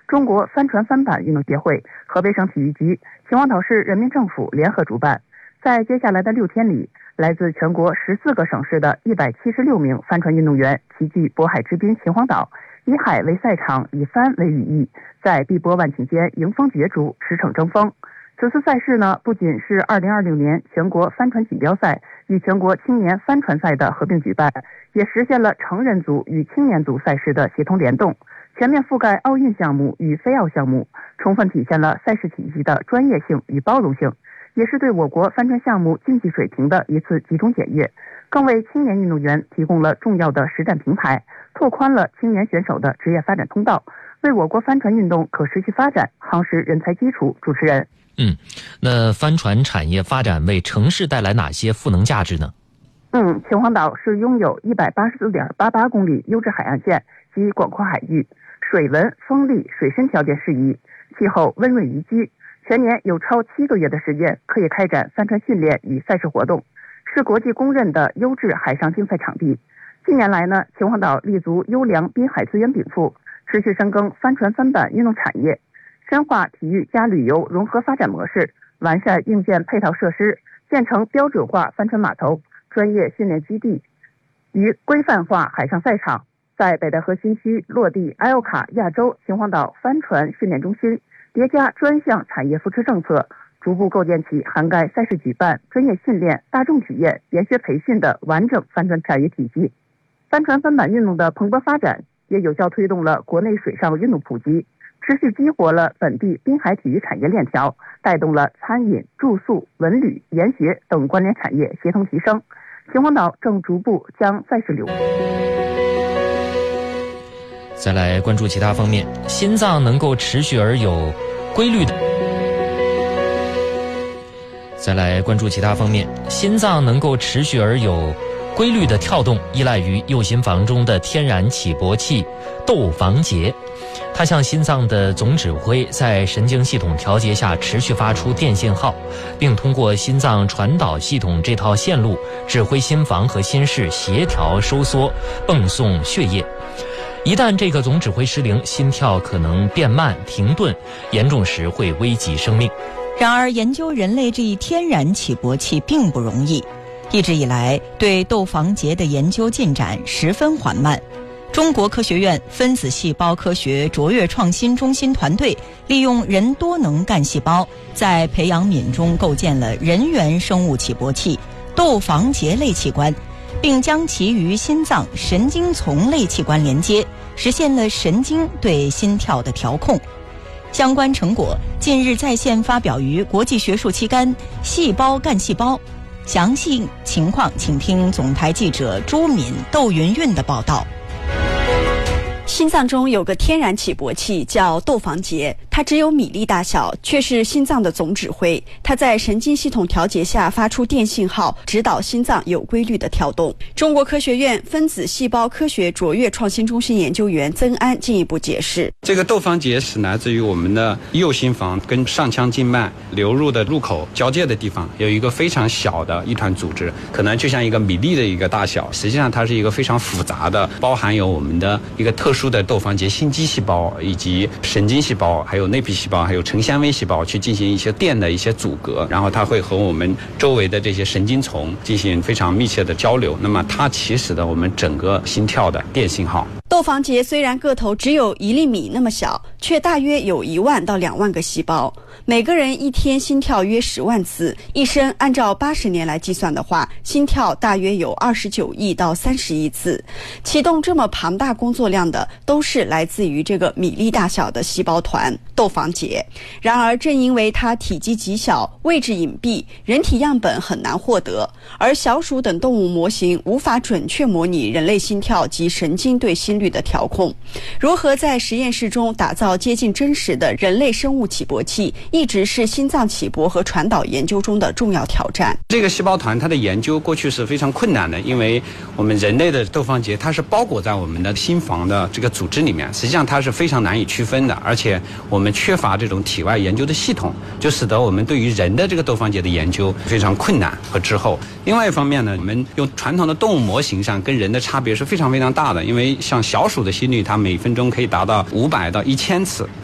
中国帆船翻板运动协会、河北省体育局、秦皇岛市人民政府联合主办。在接下来的6天里，来自全国14个省市的176名帆船运动员齐聚渤海之滨秦皇岛，以海为赛场，以帆为羽翼，在碧波万顷间迎风角逐，驰骋争锋。此次赛事呢，不仅是2026年全国帆船锦标赛与全国青年帆船赛的合并举办，也实现了成人组与青年组赛事的协同联动，全面覆盖奥运项目与非奥项目，充分体现了赛事体系的专业性与包容性，也是对我国帆船项目竞技水平的一次集中检阅，更为青年运动员提供了重要的实战平台，拓宽了青年选手的职业发展通道，为我国帆船运动可持续发展夯实人才基础。主持人， 那帆船产业发展为城市带来哪些赋能价值呢？ 秦皇岛是拥有184.88公里优质海岸线及广阔海域，水文、风力、水深条件适宜，气候温润宜居，全年有超7个月的时间可以开展帆船训练与赛事活动，是国际公认的优质海上竞赛场地。近年来呢，秦皇岛立足优良滨海资源禀赋，持续深耕帆船翻板运动产业，深化体育加旅游融合发展模式，完善硬件配套设施，建成标准化帆船码头、专业训练基地与规范化海上赛场，在北戴河新区落地IOCA亚洲秦皇岛帆船训练中心，叠加专项产业扶持政策，逐步构建起涵盖赛事举办、专业训练、大众体验、研学培训的完整帆船产业体系。帆船翻板运动的蓬勃发展，也有效推动了国内水上运动普及，持续激活了本地滨海体育产业链条，带动了餐饮、住宿、文旅、研学等关联产业协同提升。秦皇岛正逐步将赛事流。 再来关注其他方面，心脏能够持续而有规律的。再来关注其他方面，心脏能够持续而有规律的跳动，依赖于右心房中的天然起搏器窦房结，它像心脏的总指挥，在神经系统调节下持续发出电信号，并通过心脏传导系统这套线路指挥心房和心室协调收缩泵送血液。一旦这个总指挥失灵，心跳可能变慢停顿，严重时会危及生命。 然而研究人类这一天然起搏器并不容易，一直以来对窦房结的研究进展十分缓慢。中国科学院分子细胞科学卓越创新中心团队利用人多能干细胞，在培养皿中构建了人源生物起搏器窦房结类器官，并将其与心脏神经丛类器官连接，实现了神经对心跳的调控。相关成果近日在线发表于国际学术期刊《细胞干细胞》。详细情况请听总台记者朱敏、窦云韵的报道。 心脏中有个天然起搏器叫窦房结，它只有米粒大小，却是心脏的总指挥。它在神经系统调节下发出电信号，指导心脏有规律的跳动。中国科学院分子细胞科学卓越创新中心研究员曾安进一步解释， 这个窦房结是来自于我们的右心房跟上腔静脉流入的入口交界的地方有一个非常小的一团组织，可能就像一个米粒的一个大小，实际上它是一个非常复杂的，包含有我们的一个特殊的窦房结心肌细胞，以及神经细胞，还有内皮细胞，还有成纤维细胞去进行一些电的一些阻隔，然后它会和我们周围的这些神经丛进行非常密切的交流，那么它起始的我们整个心跳的电信号。 窦房结虽然个头只有1厘米那么小，却大约有1万到2万个细胞，每个人一天心跳约10万次，一生按照80年来计算的话，心跳大约有29亿到30亿次。启动这么庞大工作量的都是来自于这个米粒大小的细胞团窦房结。然而正因为它体积极小，位置隐蔽，人体样本很难获得，而小鼠等动物模型无法准确模拟人类心跳及神经对心率的调控。如何在实验室中打造接近真实的人类生物起搏器，一直是心脏起搏和传导研究中的重要挑战。 这个细胞团它的研究过去是非常困难的，因为我们人类的窦房结它是包裹在我们的心房的这个组织里面，实际上它是非常难以区分的，而且我们缺乏这种体外研究的系统，就使得我们对于人的这个窦房结的研究非常困难和滞后。另外一方面呢，我们用传统的动物模型上跟人的差别是非常非常大的，因为像小鼠的心率它每分钟可以达到500到1000次，